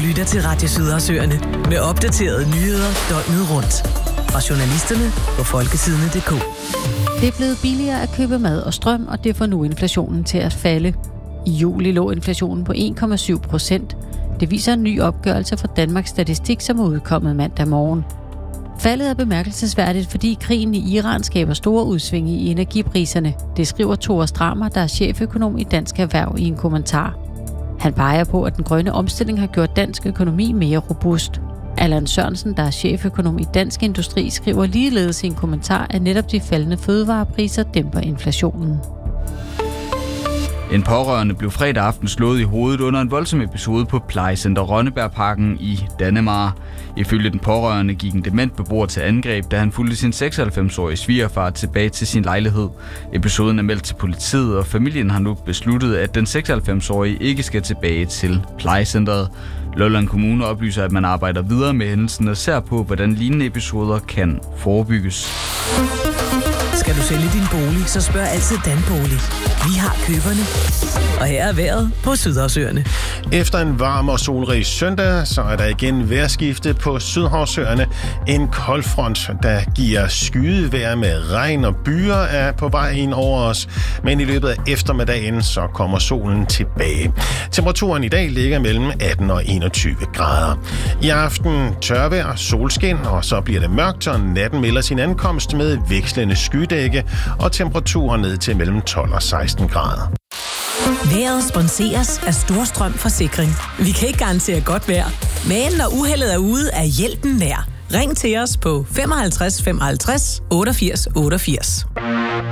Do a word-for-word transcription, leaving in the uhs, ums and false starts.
lytter til Radio Sydhavsøerne med opdaterede nyheder døgnet rundt. Fra journalisterne på folketidene punktum d k. Det er blevet billigere at købe mad og strøm, og det får nu inflationen til at falde. I juli lå inflationen på en komma syv procent. Det viser en ny opgørelse fra Danmarks Statistik, som er udkommet mandag morgen. Faldet er bemærkelsesværdigt, fordi krigen i Iran skaber store udsving i energipriserne. Det skriver Thor Strammer, der er cheføkonom i Dansk Erhverv, i en kommentar. Han peger på, at den grønne omstilling har gjort dansk økonomi mere robust. Allan Sørensen, der er cheføkonom i Dansk Industri, skriver ligeledes i en kommentar, at netop de faldende fødevarepriser dæmper inflationen. En pårørende blev fredag aften slået i hovedet under en voldsom episode på plejecenter Rønnebergparken i Dannemare. Ifølge den pårørende gik en dement beboer til angreb, da han fulgte sin seksoghalvfems-årige svigerfar tilbage til sin lejlighed. Episoden er meldt til politiet, og familien har nu besluttet, at den seksoghalvfems-årige ikke skal tilbage til plejecenteret. Lolland Kommune oplyser, at man arbejder videre med hændelsen og ser på, hvordan lignende episoder kan forebygges. Skal du sælge din bolig, så spørg altid Danbolig. Vi har køberne. Og her er vejret på Sydhavsøerne. Efter en varm og solrig søndag, så er der igen vejrskifte på Sydhavsøerne. En koldfront, der giver skydevejr med regn og byer, er på vej ind over os. Men i løbet af eftermiddagen, så kommer solen tilbage. Temperaturen i dag ligger mellem atten og enogtyve grader. I aften tørvejr, solskin, og så bliver det mørkt, og natten melder sin ankomst med vekslende skydække og temperaturer ned til mellem tolv og seksten grader. Vejret sponseres af Storstrøm Forsikring. Vi kan ikke garantere godt vejr, men når uheldet er ude, er hjælpen nær. Ring til os på femoghalvtreds femoghalvtreds otteogfirs otteogfirs.